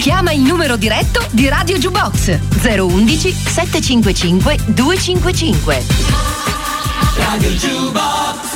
Chiama il numero diretto di Radio Jukebox 011 755 255. Radio Jukebox.